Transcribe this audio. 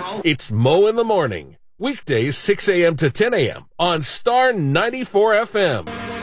It's Mo in the Morning. Weekdays 6 a.m. to 10 a.m. on Star 94 FM.